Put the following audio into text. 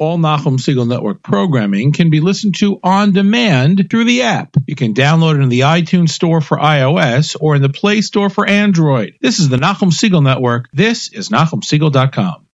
All Nachum Segal Network programming can be listened to on demand through the app. You can download it in the iTunes Store for iOS or in the Play Store for Android. This is the Nachum Segal Network. This is NachumSegal.com.